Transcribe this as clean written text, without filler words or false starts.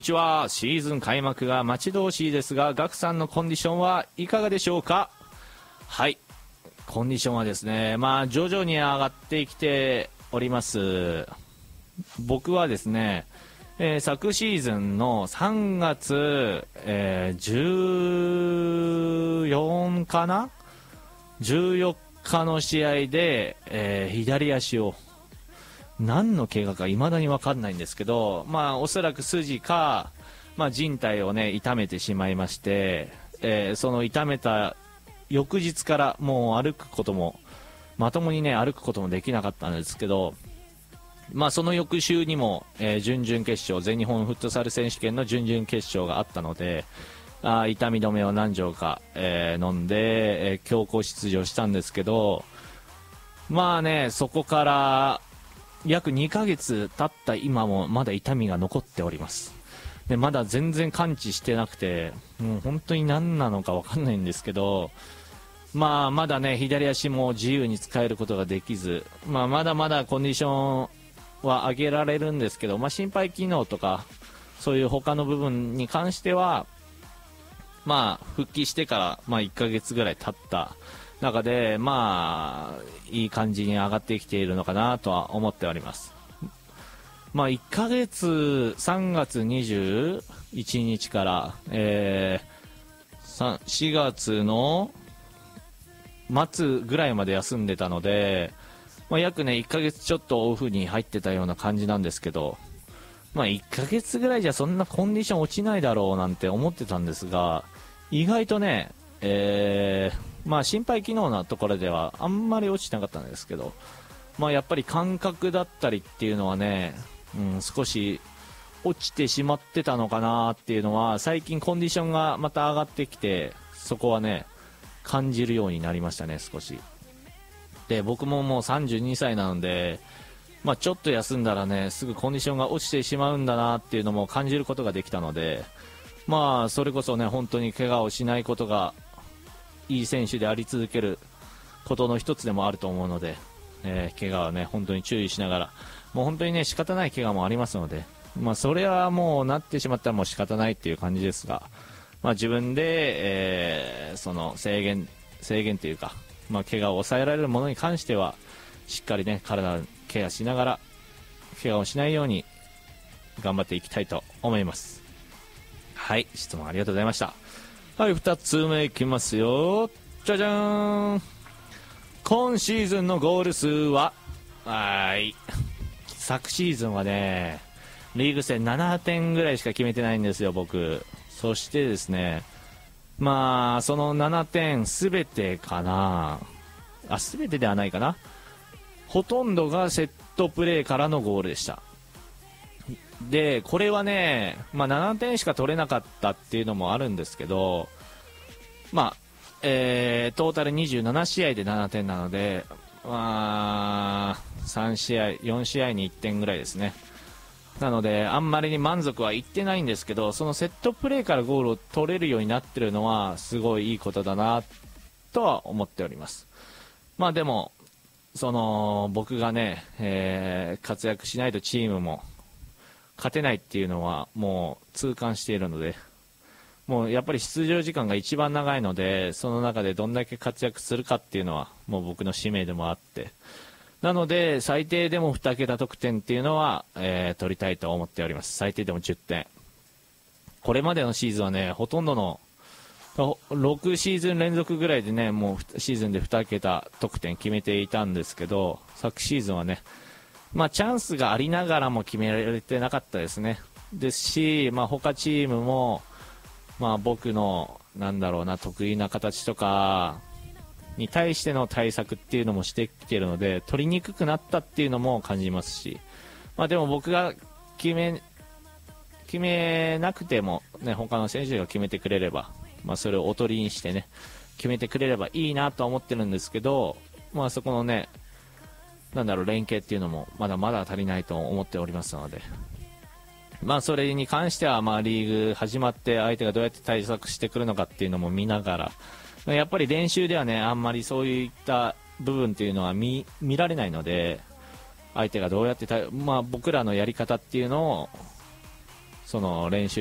こんにちは。シーズン開幕が待ち遠しいですが、ガクさんのコンディションはいかがでしょうか。はい、コンディションはですね、徐々に上がってきております。僕はですね、昨シーズンの3月、14かな14日の試合で、左足を何の怪我か未だに分かんないんですけど、おそらく筋か、靭帯をね痛めてしまいまして、その痛めた翌日からもう歩くこともまともにね歩くこともできなかったんですけど、その翌週にも、準々決勝、全日本フットサル選手権の準々決勝があったので、痛み止めを何錠か、飲んで、強行出場したんですけど、そこから約2ヶ月経った今もまだ痛みが残っております。でまだ全然完治してなくて、もう本当に何なのか分かんないんですけど、まだね左足も自由に使えることができず、まだまだコンディションは上げられるんですけど、心肺機能とかそういう他の部分に関しては復帰してから1ヶ月ぐらい経った中でいい感じに上がってきているのかなとは思っております。1ヶ月3月21日から、4月の末ぐらいまで休んでたので、約ね1ヶ月ちょっとオフに入ってたような感じなんですけど、1ヶ月ぐらいじゃそんなコンディション落ちないだろうなんて思ってたんですが、意外とね、心肺機能のところではあんまり落ちてなかったんですけど、やっぱり感覚だったりっていうのはね、少し落ちてしまってたのかなっていうのは、最近コンディションがまた上がってきて、そこはね感じるようになりましたね、少し。で僕ももう32歳なので、ちょっと休んだらねすぐコンディションが落ちてしまうんだなっていうのも感じることができたので、それこそね本当に怪我をしないことがいい選手であり続けることの一つでもあると思うので、怪我はね本当に注意しながら、もう本当にね仕方ない怪我もありますので、それはもうなってしまったらもう仕方ないっていう感じですが、自分で、その制限というか、怪我を抑えられるものに関してはしっかりね体をケアしながら怪我をしないように頑張っていきたいと思います。はい、質問ありがとうございました。はい、2つ目いきますよ。じゃじゃーん。今シーズンのゴール数は、昨シーズンはねリーグ戦7点ぐらいしか決めてないんですよ、僕。そしてですね、その7点すべてかな、すべてではないかな、ほとんどがセットプレーからのゴールでした。でこれはね、7点しか取れなかったっていうのもあるんですけど、トータル27試合で7点なので、3試合4試合に1点ぐらいですね。なのであんまりに満足はいってないんですけど、そのセットプレーからゴールを取れるようになってるのはすごいいいことだなとは思っております。でもその僕がね、活躍しないとチームも勝てないっていうのはもう痛感しているので、もうやっぱり出場時間が一番長いので、その中でどんだけ活躍するかっていうのはもう僕の使命でもあって、なので最低でも2桁得点っていうのは、取りたいと思っております。最低でも10点。これまでのシーズンはねほとんどの6シーズン連続ぐらいでね、もうシーズンで2桁得点決めていたんですけど、昨シーズンはねチャンスがありながらも決められてなかったですね。ですし、他チームも僕の得意な形とかに対しての対策っていうのもしてきているので、取りにくくなったっていうのも感じますし、でも僕が決めなくても、他の選手が決めてくれれば、それをおとりにしてね決めてくれればいいなとは思ってるんですけど、そこのね連携っていうのもまだまだ足りないと思っておりますので、それに関してはリーグ始まって相手がどうやって対策してくるのかっていうのも見ながら、やっぱり練習ではねあんまりそういった部分っていうのは見られないので、相手がどうやって僕らのやり方っていうのをその練習